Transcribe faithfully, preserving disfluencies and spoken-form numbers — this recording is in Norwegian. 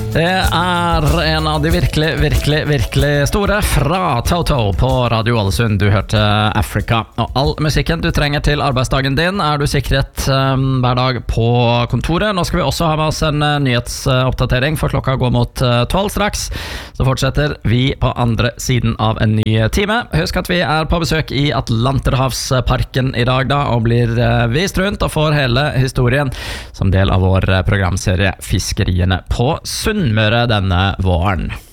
Det er en av de virkelig, virkelig, virkelig store fra Toto på Radio Ålesund. Du hørte Africa. Og all musikken du trenger til arbeidsdagen din er du sikret um, hver dag på kontoret. Nå skal vi også ha med oss en uh, nyhetsoppdatering, for klokka går mot tolv uh, straks. Så fortsetter vi på andre siden av en ny time. Husk at vi er på besøk i Atlanterhavsparken i dag da, og blir uh, vist rundt og får hele historien som del av vår uh, programserie Fiskeriene på Sunnmøre denne våren.